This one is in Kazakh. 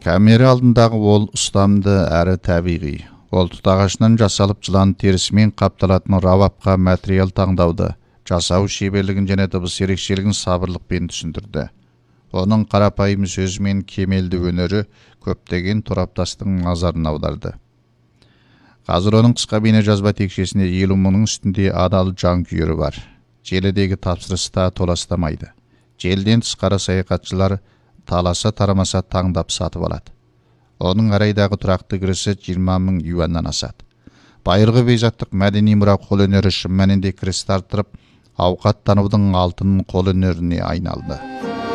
Камера алдындағы ол ұстамды әрі табиғи. Ол тұт ағашынан жасалып жылан терісімен қапталатын рауапқа материал таңдауды, жасау шеберлігін және дыбыс ерекшелігін сабырлықпен түсіндірді. Оның қарапайым сөзімен кемелді өнері көптеген тораптастың назарын аударды. Қазір оның қысқа бейне жазба текшесінде 50 мыңның үстінде адал жанкүйері бар. Желідегі тапсырыста толастамайды. Желден тыс қара саяхатшылар таласа тарамаса таңдап сатып алады. Оның арайдағы тұрақты кірісі 20 мың юаннан асады. Байырғы бейзаттық мәдени мұра қолөнері шын мәнінде кіріс тартырып, ауқат танудың алтын қолөнеріне айналды.